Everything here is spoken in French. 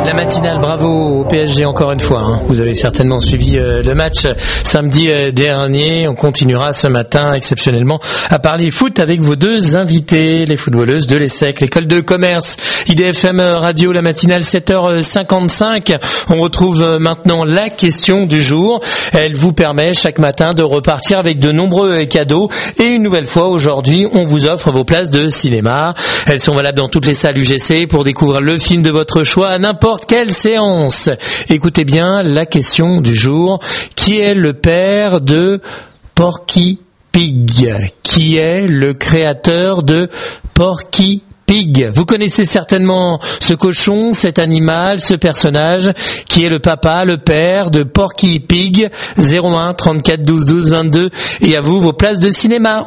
La matinale, bravo au PSG encore une fois. Hein. Vous avez certainement suivi le match samedi dernier. On continuera ce matin exceptionnellement à parler foot avec vos deux invités, les footballeuses de l'ESSEC, l'école de commerce, IDFM Radio, la matinale 7h55. On retrouve maintenant la question du jour. Elle vous permet chaque matin de repartir avec de nombreux cadeaux. Et une nouvelle fois aujourd'hui, on vous offre vos places de cinéma. Elles sont valables dans toutes les salles UGC pour découvrir le film de votre choix à n'importe quelle séance. Écoutez bien la question du jour. Qui est le père de Porky Pig? Qui est le créateur de Porky Pig? Vous connaissez certainement ce cochon, cet animal, ce personnage. Qui est le papa, le père de Porky Pig? 01 34 12 12 22. Et à vous, vos places de cinéma.